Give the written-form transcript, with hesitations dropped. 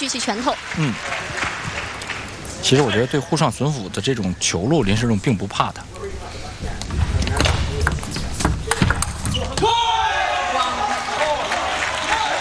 举起拳头。 其实我觉得对沪上隼辅的这种球路，林世荣并不怕他。